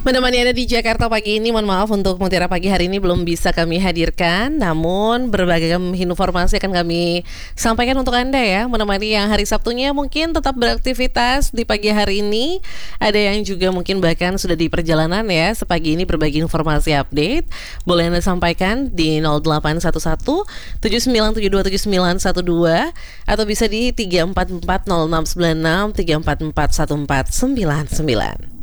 Menemani Anda di Jakarta pagi ini, mohon maaf untuk Mutiara Pagi hari ini belum bisa kami hadirkan. Namun berbagai informasi akan kami sampaikan untuk Anda ya. Menemani yang hari Sabtunya mungkin tetap beraktivitas di pagi hari ini. Ada yang juga mungkin bahkan sudah di perjalanan ya. Sepagi ini berbagi informasi update. Boleh Anda sampaikan di 0811 7972 7912 atau bisa di 344 0696 344 1499.